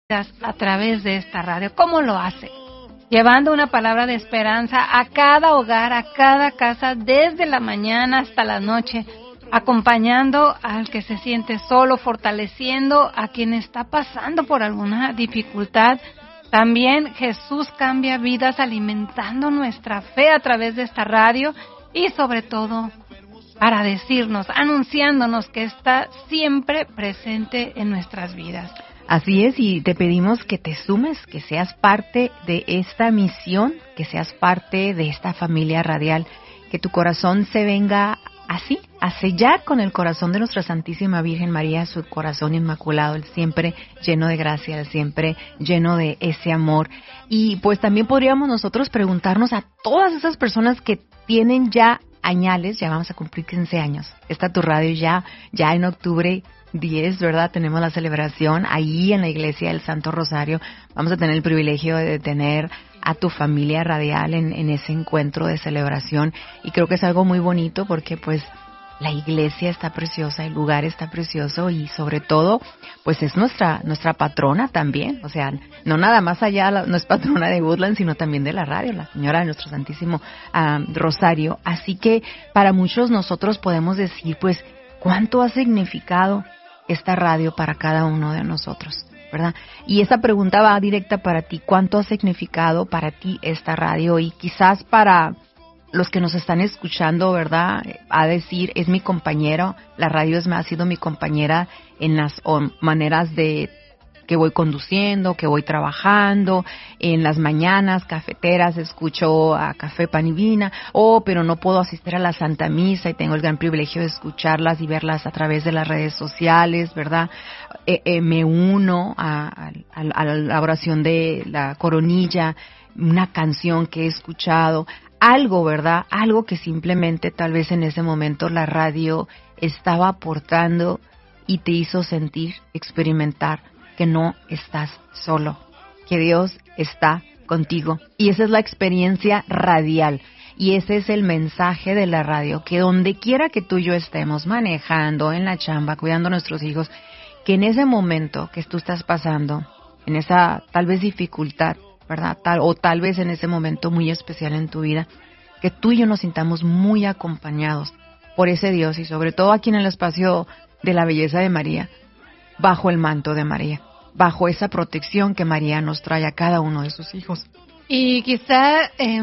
a través de esta radio. ¿Cómo lo hace? Llevando una palabra de esperanza a cada hogar, a cada casa, desde la mañana hasta la noche, acompañando al que se siente solo, fortaleciendo a quien está pasando por alguna dificultad. También Jesús cambia vidas alimentando nuestra fe a través de esta radio y sobre todo para decirnos, anunciándonos que está siempre presente en nuestras vidas. Así es, y te pedimos que te sumes, que seas parte de esta misión, que seas parte de esta familia radial, que tu corazón se venga así, a sellar con el corazón de nuestra Santísima Virgen María, su corazón inmaculado, el siempre lleno de gracia, el siempre lleno de ese amor. Y pues también podríamos nosotros preguntarnos a todas esas personas que tienen ya añales, ya vamos a cumplir 15 años. Está tu radio ya en octubre 10, ¿verdad? Tenemos la celebración ahí en la iglesia del Santo Rosario. Vamos a tener el privilegio de tener a tu familia radial en ese encuentro de celebración, y creo que es algo muy bonito porque pues la iglesia está preciosa, el lugar está precioso y sobre todo pues es nuestra patrona también, o sea, no nada más allá, no es patrona de Woodland, sino también de la radio, la señora de nuestro Santísimo Rosario. Así que para muchos nosotros podemos decir pues cuánto ha significado esta radio para cada uno de nosotros, ¿verdad? Y esta pregunta va directa para ti. ¿Cuánto ha significado para ti esta radio? Y quizás para los que nos están escuchando, ¿verdad? A decir, es mi compañero, la radio ha sido mi compañera en las maneras de que voy conduciendo, que voy trabajando, en las mañanas cafeteras escucho a Café Pan y Vina, pero no puedo asistir a la Santa Misa y tengo el gran privilegio de escucharlas y verlas a través de las redes sociales, ¿verdad? Me uno a la oración de la coronilla, una canción que he escuchado, algo, ¿verdad? Algo que simplemente tal vez en ese momento la radio estaba aportando y te hizo sentir, experimentar que no estás solo, que Dios está contigo. Y esa es la experiencia radial. Y ese es el mensaje de la radio, que donde quiera que tú y yo estemos, manejando, en la chamba, cuidando a nuestros hijos, que en ese momento que tú estás pasando, en esa tal vez dificultad, ¿verdad? Tal vez en ese momento muy especial en tu vida, que tú y yo nos sintamos muy acompañados por ese Dios y sobre todo aquí en el espacio de la belleza de María, bajo el manto de María, bajo esa protección que María nos trae a cada uno de sus hijos. Y quizá,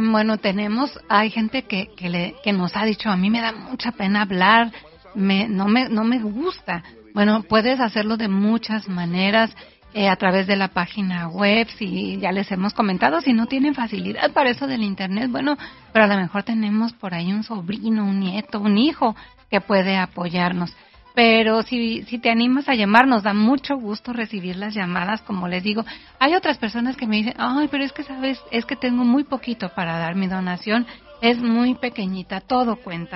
hay gente que nos ha dicho, a mí me da mucha pena hablar, no me gusta. Bueno, puedes hacerlo de muchas maneras, a través de la página web, si ya les hemos comentado, si no tienen facilidad para eso del internet, bueno, pero a lo mejor tenemos por ahí un sobrino, un nieto, un hijo que puede apoyarnos. Pero si te animas a llamar, nos da mucho gusto recibir las llamadas, como les digo. Hay otras personas que me dicen, pero es que sabes, es que tengo muy poquito para dar mi donación, es muy pequeñita, todo cuenta.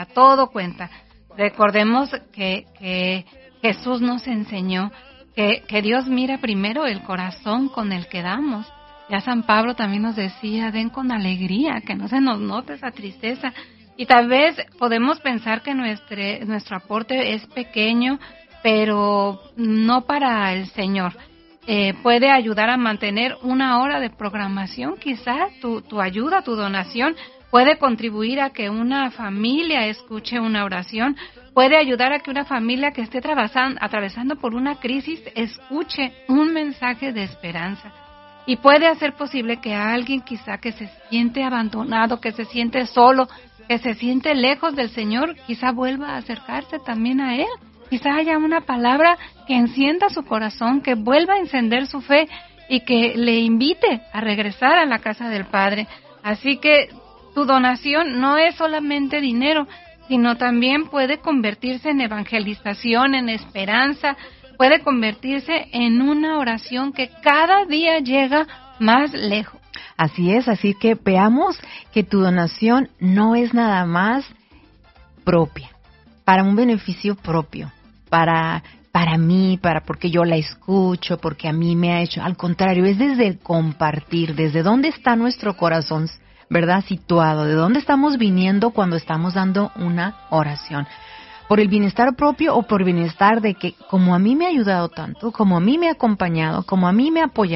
Recordemos que Jesús nos enseñó que Dios mira primero el corazón con el que damos. Ya San Pablo también nos decía, den con alegría, que no se nos note esa tristeza. Y tal vez podemos pensar que nuestro aporte es pequeño, pero no para el Señor. Puede ayudar a mantener una hora de programación, quizá tu ayuda, tu donación, puede contribuir a que una familia escuche una oración, puede ayudar a que una familia que esté atravesando por una crisis escuche un mensaje de esperanza. Y puede hacer posible que alguien quizá que se siente abandonado, que se siente solo, que se siente lejos del Señor, quizá vuelva a acercarse también a Él. Quizá haya una palabra que encienda su corazón, que vuelva a encender su fe y que le invite a regresar a la casa del Padre. Así que tu donación no es solamente dinero, sino también puede convertirse en evangelización, en esperanza, puede convertirse en una oración que cada día llega más lejos. Así es, así que veamos que tu donación no es nada más propia, para un beneficio propio, para mí, porque yo la escucho, porque a mí me ha hecho. Al contrario, es desde el compartir, desde dónde está nuestro corazón, ¿verdad? Situado, de dónde estamos viniendo cuando estamos dando una oración. Por el bienestar propio o por bienestar de que, como a mí me ha ayudado tanto, como a mí me ha acompañado, como a mí me ha apoyado,